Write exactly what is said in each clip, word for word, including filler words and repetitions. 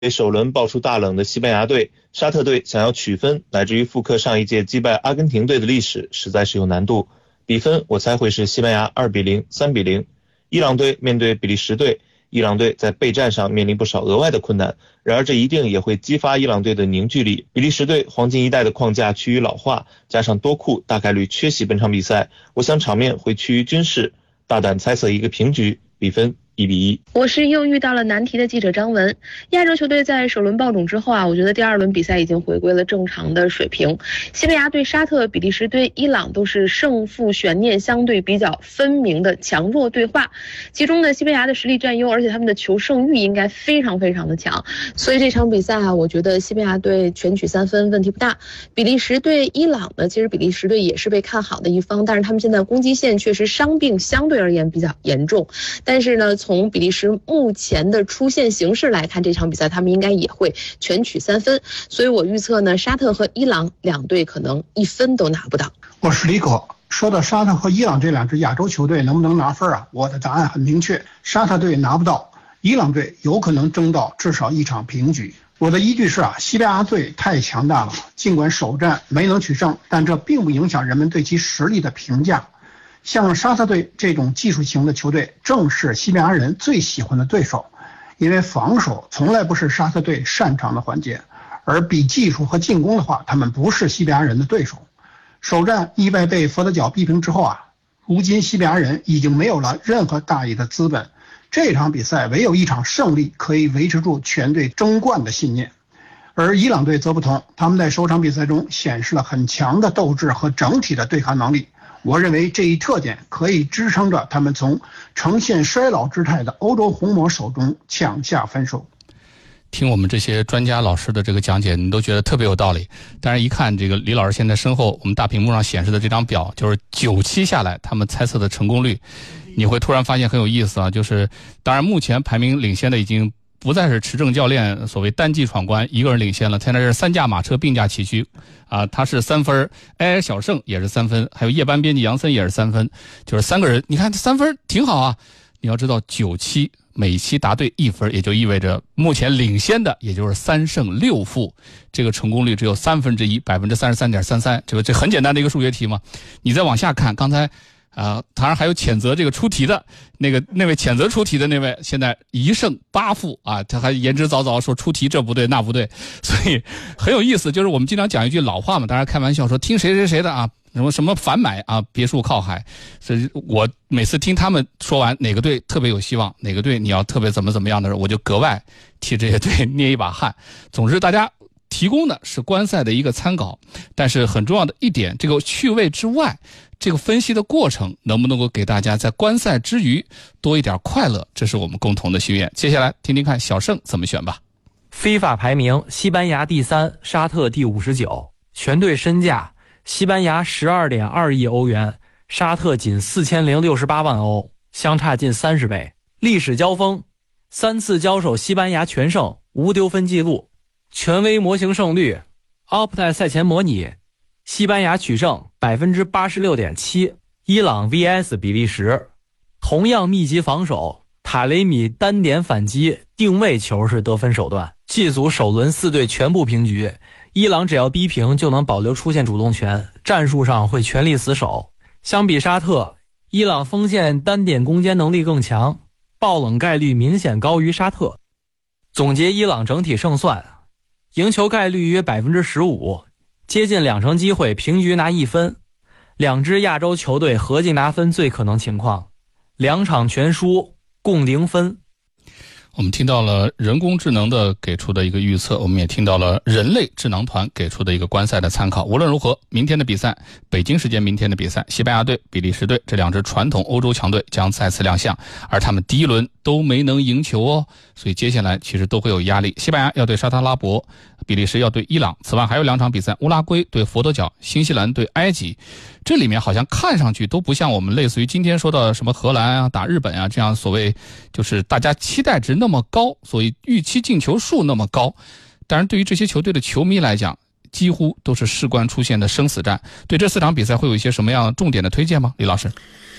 首轮爆出大冷的西班牙队，沙特队想要取分乃至于复刻上一届击败阿根廷队的历史实在是有难度。比分我猜会是西班牙二比零、三比零。伊朗队面对比利时队，伊朗队在备战上面临不少额外的困难，然而这一定也会激发伊朗队的凝聚力。比利时队黄金一代的框架趋于老化，加上多库大概率缺席本场比赛，我想场面会趋于均势，大胆猜测一个平局，比分一比一。 我是又遇到了难题的记者张文。亚洲球队在首轮爆种之后啊，我觉得第二轮比赛已经回归了正常的水平。西班牙对沙特、比利时对伊朗都是胜负悬念相对比较分明的强弱对话，其中呢，西班牙的实力占优，而且他们的求胜欲应该非常非常的强，所以这场比赛啊，我觉得西班牙队全取三分问题不大。比利时对伊朗呢，其实比利时队也是被看好的一方，但是他们现在攻击线确实伤病相对而言比较严重，但是呢，从比利时目前的出线形势来看，这场比赛他们应该也会全取三分，所以我预测呢，沙特和伊朗两队可能一分都拿不到。 我是李可。说到沙特和伊朗这两支亚洲球队能不能拿分啊？我的答案很明确，沙特队拿不到，伊朗队有可能争到至少一场平局。我的依据是啊，西班牙队太强大了，尽管首战没能取胜，但这并不影响人们对其实力的评价。像沙特队这种技术型的球队，正是西班牙人最喜欢的对手，因为防守从来不是沙特队擅长的环节，而比技术和进攻的话，他们不是西班牙人的对手。首战意外被佛得角逼平之后啊，如今西班牙人已经没有了任何大意的资本，这场比赛唯有一场胜利可以维持住全队争冠的信念。而伊朗队则不同，他们在首场比赛中显示了很强的斗志和整体的对抗能力，我认为这一特点可以支撑着他们从呈现衰老姿态的欧洲红魔手中抢下分数。 听我们这些专家老师的这个讲解，你都觉得特别有道理。但是一看这个李老师现在身后我们大屏幕上显示的这张表，就是九期下来他们猜测的成功率，你会突然发现很有意思啊。就是当然目前排名领先的已经不再是持正教练所谓单骑闯关一个人领先了，现在是三驾马车并驾齐驱啊，他是三分，埃尔小胜也是三分，还有夜班编辑杨森也是三分，就是三个人，你看三分挺好啊。你要知道九期每期答对一分，也就意味着目前领先的也就是三胜六负，这个成功率只有三分之一，百分之三十三点三三，这个这很简单的一个数学题嘛。你再往下看，刚才啊、呃，当然还有谴责这个出题的那个那位谴责出题的那位，现在一胜八负啊，他还言之凿凿说出题这不对那不对，所以很有意思。就是我们经常讲一句老话嘛，大家开玩笑说听谁谁谁的啊，什么什么反买啊，别墅靠海。所以我每次听他们说完哪个队特别有希望，哪个队你要特别怎么怎么样的时候，我就格外替这些队捏一把汗。总之大家提供的是观赛的一个参考，但是很重要的一点，这个趣味之外，这个分析的过程能不能够给大家在观赛之余多一点快乐，这是我们共同的心愿。接下来听听看小盛怎么选吧。 非法排名，西班牙第三，沙特第五十九，全队身价西班牙 十二点二亿欧元，沙特仅四千零六十八万欧，相差近三十倍。历史交锋，三次交手西班牙全胜，无丢分记录。权威模型胜率 Opta 赛前模拟，西班牙取胜 百分之八十六点七， 伊朗 V S 比利时。同样密集防守，塔雷米单点反击，定位球是得分手段。G 组首轮四队全部平局，伊朗只要逼平就能保留出线主动权，战术上会全力死守。相比沙特，伊朗锋线单点攻坚能力更强，爆冷概率明显高于沙特。总结伊朗整体胜算，赢球概率约 百分之十五， 接近两成机会平局拿一分。两支亚洲球队合计拿分最可能情况，两场全输共零分。 我们听到了人工智能的给出的一个预测，我们也听到了人类智囊团给出的一个观赛的参考。无论如何，明天的比赛，北京时间明天的比赛，西班牙队、比利时队这两支传统欧洲强队将再次亮相，而他们第一轮都没能赢球哦，所以接下来其实都会有压力。西班牙要对沙特阿拉伯，比利时要对伊朗，此外还有两场比赛，乌拉圭对佛得角，新西兰对埃及。这里面好像看上去都不像我们类似于今天说的什么荷兰啊打日本啊这样所谓就是大家期待值那么高，所以预期进球数那么高。当然对于这些球队的球迷来讲，几乎都是事关出现的生死战。对这四场比赛会有一些什么样重点的推荐吗？李老师。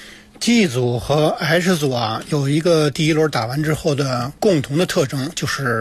G 组和 H 组啊有一个第一轮打完之后的共同的特征，就是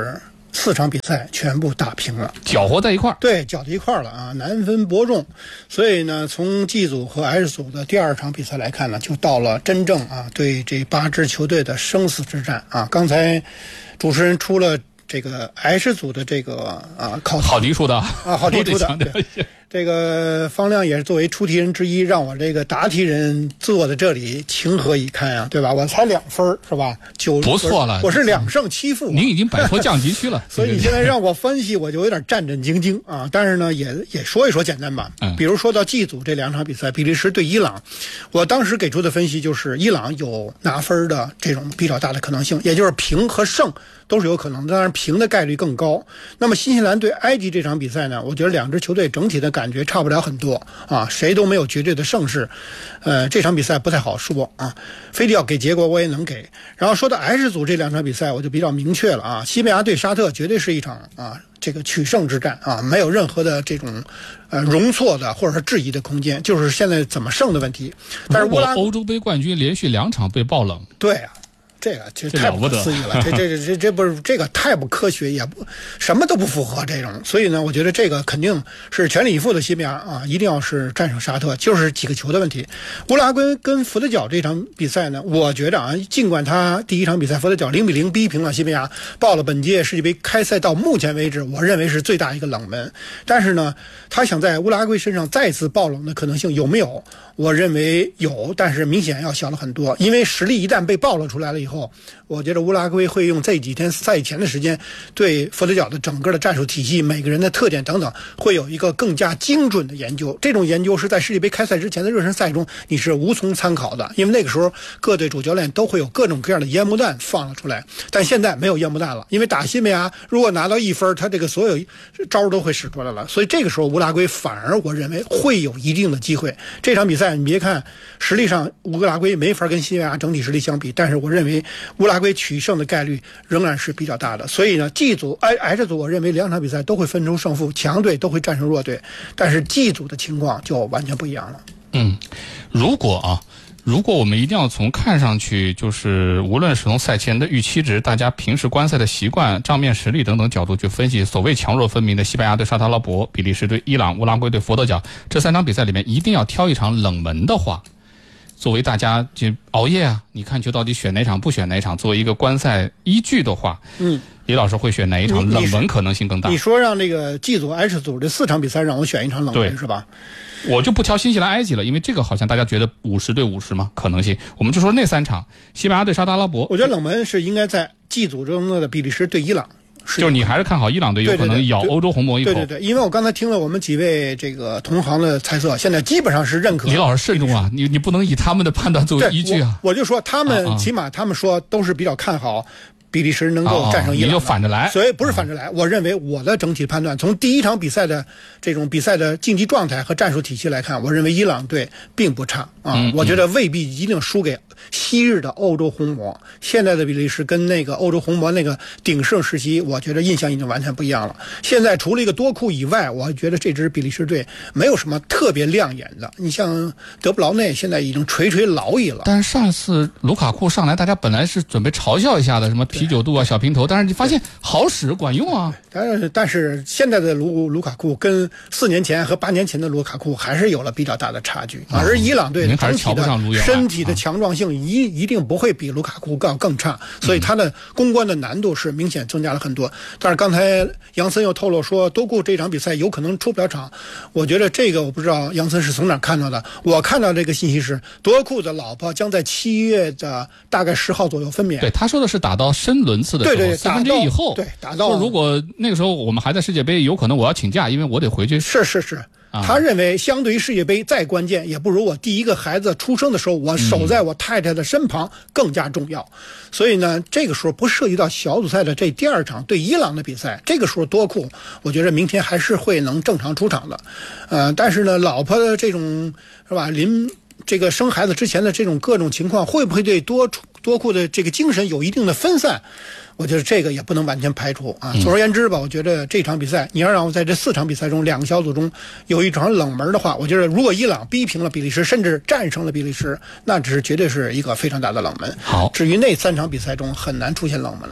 四场比赛全部打平了， 搅和在一块儿， 对，搅在一块儿了啊，难分伯仲。所以呢，从 G 组和 H 组的第二场比赛来看呢，就到了真正啊对这八支球队的生死之战啊。刚才主持人出了这个 H 组的这个啊考好题出的啊，好题出的。这个方亮也是作为出题人之一，让我这个答题人坐在这里情何以堪啊，对吧？我才两分是吧？九不错了， 我是两胜七负， 您已经摆脱降级区了。 所以你现在让我分析，我就有点战战兢兢啊。但是呢，也也说一说简单吧。嗯，比如说到 G 组这两场比赛，比利时对伊朗，我当时给出的分析就是伊朗有拿分的这种比较大的可能性，也就是平和胜都是有可能的，当然平的概率更高。那么新西兰对埃及这场比赛呢，我觉得两支球队整体的感觉差不了很多啊，谁都没有绝对的胜势，呃，这场比赛不太好说啊。非得要给结果我也能给。然后说到 H 组这两场比赛，我就比较明确了啊，西班牙对沙特绝对是一场啊这个取胜之战啊，没有任何的这种呃容错的或者是质疑的空间，就是现在怎么胜的问题。但是乌拉欧洲杯冠军连续两场被爆冷， 对啊。这个这太不可思议了，这这这这不是这个太不科学，也不什么都不符合这种，所以呢，我觉得这个肯定是全力以赴的西班牙啊，一定要是战胜沙特，就是几个球的问题。乌拉圭跟佛得角这场比赛呢，我觉得啊，尽管他第一场比赛佛得角零比零逼平了西班牙，报了本届世界杯开赛到目前为止，我认为是最大一个冷门。但是呢，他想在乌拉圭身上再次爆冷的可能性有没有？我认为有，但是明显要小了很多，因为实力一旦被暴露出来了以后，我觉得乌拉圭会用这几天赛前的时间，对佛得角的整个的战术体系、每个人的特点等等，会有一个更加精准的研究。这种研究是在世界杯开赛之前的热身赛中你是无从参考的，因为那个时候各队主教练都会有各种各样的烟幕弹放了出来，但现在没有烟幕弹了，因为打西班牙如果拿到一分，他这个所有招都会使出来了，所以这个时候乌拉圭反而我认为会有一定的机会。这场比赛你别看实力上乌拉圭没法跟西班牙整体实力相比，但是我认为乌拉圭取胜的概率仍然是比较大的。所以呢 G 组 H 组我认为两场比赛都会分出胜负，强队都会战胜弱队，但是 G 组的情况就完全不一样了。 嗯，如果啊如果我们一定要从看上去就是无论是从赛前的预期值、大家平时观赛的习惯、账面实力等等角度去分析，所谓强弱分明的西班牙对沙特阿拉伯、比利时对伊朗、乌拉圭对佛得角这三场比赛里面，一定要挑一场冷门的话，作为大家就熬夜啊，你看就到底选哪场不选哪场，作为一个观赛依据的话，嗯，李老师会选哪一场冷门可能性更大？ 你说让这个 G 组 H 组这四场比赛让我选一场冷门是吧？ 我就不挑新西兰、埃及了，因为这个好像大家觉得五十对五十嘛可能性，我们就说那三场，西班牙对沙特阿拉伯， 我觉得冷门是应该在 G 组中的比利时对伊朗。 就是你还是看好伊朗队有可能咬欧洲红魔一口。 对对对，因为我刚才听了我们几位这个同行的猜测，现在基本上是认可。 李老师慎重啊，你你不能以他们的判断作为依据啊。 我, 我就说他们、啊啊、起码他们说都是比较看好比利时能够战胜伊朗， 你就反着来， 所以不是反着来。我认为我的整体判断，从第一场比赛的这种比赛的竞技状态和战术体系来看，我认为伊朗队并不差啊。嗯、我觉得未必一定输给昔日的欧洲红魔。现在的比利时跟那个欧洲红魔那个鼎盛时期，我觉得印象已经完全不一样了。现在除了一个多库以外，我觉得这支比利时队没有什么特别亮眼的。你像德布劳内现在已经垂垂老矣了， 但是上一次卢卡库上来，大家本来是准备嘲笑一下的，什么啤酒肚啊、小平头，但是你发现好使管用啊。 但是但是现在的卢卢卡库跟四年前和八年前的卢卡库还是有了比较大的差距，啊、而伊朗队整体的身体的强壮性一一定不会比卢卡库更更差，所以他的攻关的难度是明显增加了很多。但是刚才杨森又透露说，多库这场比赛有可能出不了场，我觉得这个我不知道杨森是从哪看到的。我看到这个信息是，多库的老婆将在七月的大概十号左右分娩。 对，他说的是打到深轮次的时候， 对对， 四分之一以后， 对，打到如果那个时候我们还在世界杯，有可能我要请假，因为我得回去。 是是是。他认为相对于世界杯再关键也不如我第一个孩子出生的时候我守在我太太的身旁更加重要、嗯、所以呢这个时候不涉及到小组赛的这第二场对伊朗的比赛，这个时候多库我觉得明天还是会能正常出场的。呃，但是呢老婆的这种是吧临这个生孩子之前的这种各种情况会不会对多多库的这个精神有一定的分散，我觉得这个也不能完全排除啊。总而言之吧，我觉得这场比赛你要让我在这四场比赛中两个小组中有一场冷门的话，我觉得如果伊朗逼平了比利时甚至战胜了比利时，那只是绝对是一个非常大的冷门。 好， 至于那三场比赛中很难出现冷门了。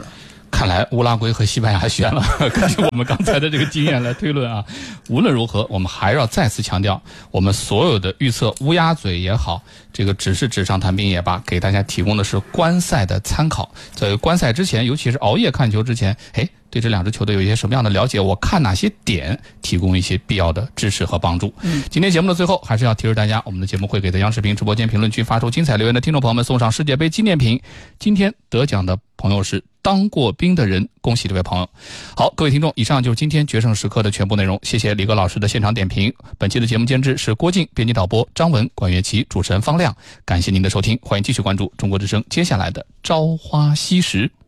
看来乌拉圭和西班牙选了。根据我们刚才的这个经验来推论啊，无论如何，我们还要再次强调，我们所有的预测乌鸦嘴也好，这个只是纸上谈兵也罢，给大家提供的是观赛的参考。在观赛之前，尤其是熬夜看球之前，哎，对这两支球队有一些什么样的了解？我看哪些点，提供一些必要的支持和帮助。嗯，今天节目的最后，还是要提示大家，我们的节目会给在央视频直播间评论区发出精彩留言的听众朋友们送上世界杯纪念品。今天得奖的朋友是当过兵的人，恭喜这位朋友。好，各位听众，以上就是今天决胜时刻的全部内容。谢谢李哥老师的现场点评。本期的节目监制是郭靖，编辑导播张文、管乐琪，主持人方亮。感谢您的收听，欢迎继续关注中国之声接下来的朝花夕拾。